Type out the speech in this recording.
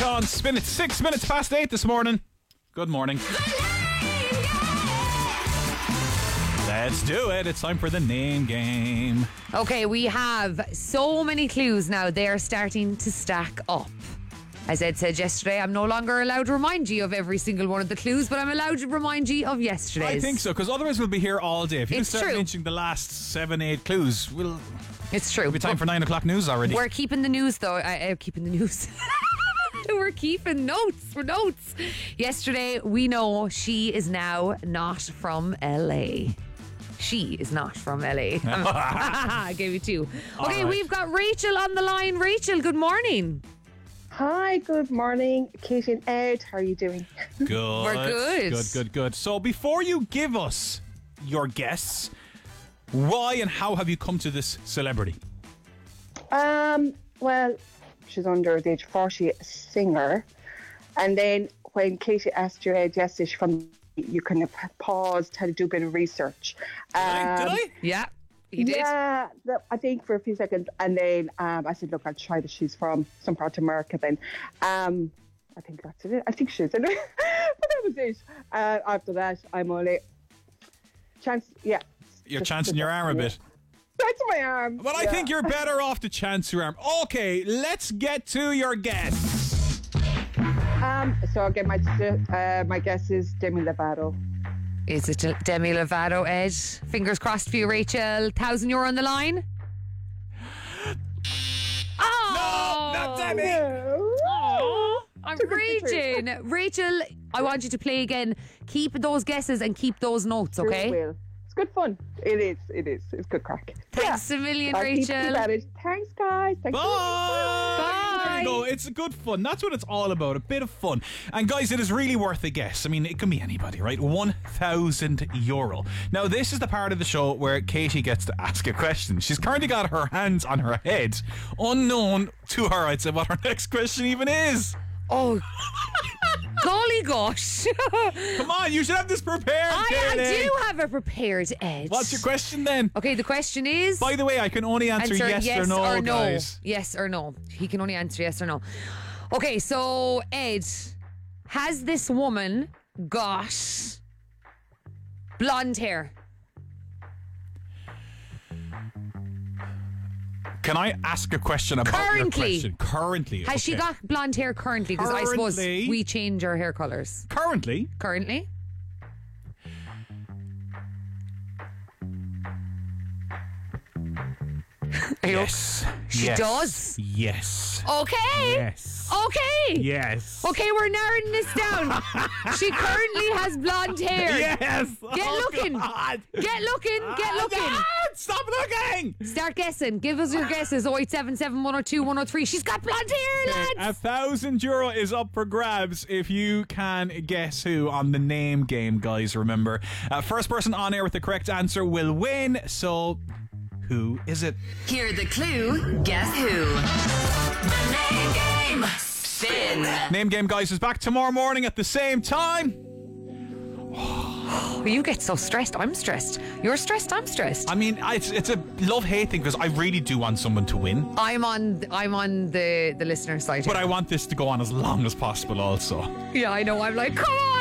Sean Spin. It's 6 minutes past 8 this morning. Good morning. Let's do it. It's time for the name game. Okay, we have so many clues now. They're starting to stack up. As Ed said yesterday, I'm no longer allowed to remind you of every single one of the clues, but I'm allowed to remind you of yesterday's. I think so, because otherwise we'll be here all day. If you It's start true. mentioning the last 7, 8 clues, It's true. it'll be time for 9 o'clock news already. We're keeping the news, though. Keeping the news. We're keeping notes. For notes. Yesterday, we know she is now not from LA. She is not from LA. I gave you two. Okay, right. We've got Rachel on the line. Rachel, good morning. Hi, good morning, Katie and Ed. How are you doing? Good. We're good. Good. So before you give us your guess, why and how have you come to this celebrity? Well, she's under the age of 40, a singer. And then when Katie asked you, Ed, yesterday, she's from, you kind of paused, had to do a bit of research. Did I? Yeah, he did. Yeah, I think for a few seconds. And then I said, look, I'll try that she's from some part of America then. I think that's it. I think she is. Anyway. But that was it. After that, I'm only... You're chancing your arm a bit. That's my arm. But I think you're better off to chance your arm. Okay, let's get to your guess. So again, my guess is Demi Lovato. Is it Demi Lovato, Ed? Fingers crossed for you, Rachel. €1,000 on the line. Oh! No, not Demi. Oh, I'm raging. Rachel, I want you to play again. Keep those guesses and keep those notes, okay? Sure will. It's good fun. It is. It's good crack. Thanks a million, I'll keep Rachel. at it. Thanks, guys. Thanks. Bye. There you go. It's good fun. That's what it's all about. A bit of fun. And guys, it is really worth a guess. I mean, it can be anybody, right? €1,000. Now, this is the part of the show where Katie gets to ask a question. She's currently got her hands on her head. Unknown to her, I'd say, what her next question even is. Oh, golly gosh. Come on, you should have this prepared, I Katie. do have it prepared, Ed. What's your question then? Okay, the question is... By the way, I can only answer yes or no, guys. Yes or no. He can only answer yes or no. Okay, so, Ed, has this woman got blonde hair? Can I ask a question about your question? Currently. Has she got blonde hair currently? Because I suppose we change our hair colours. Currently? Yes. She does? Yes. Okay. Yes. Okay. Yes. Okay, we're narrowing this down. She currently has blonde hair. Yes. Get looking. God. Get looking. Get looking. God, stop looking. Start guessing. Give us your guesses. 0877 102 103. She's got blonde hair, lads. €1,000 is up for grabs if you can guess who on the name game, guys. Remember, first person on air with the correct answer will win. So, who is it? Hear the clue. Guess who? The name game. Spin. Name game, guys, is back tomorrow morning at the same time. You get so stressed. I'm stressed. You're stressed. I'm stressed. I mean, it's a love-hate thing because I really do want someone to win. I'm on the listener side. But I want this to go on as long as possible also. Yeah, I know. I'm like, come on.